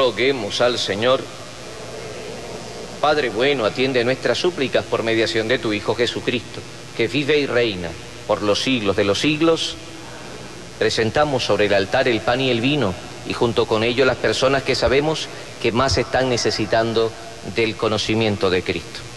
Roguemos al Señor. Padre bueno, atiende nuestras súplicas por mediación de tu Hijo Jesucristo, que vive y reina por los siglos de los siglos. Presentamos sobre el altar el pan y el vino, y junto con ello las personas que sabemos que más están necesitando del conocimiento de Cristo.